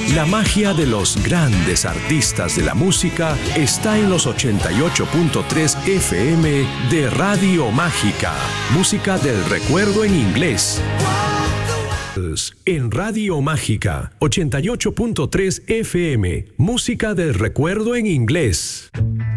La magia de los grandes artistas de la música está en los 88.3 FM de Radio Mágica. Música del recuerdo en inglés. En Radio Mágica, 88.3 FM. Música del recuerdo en inglés.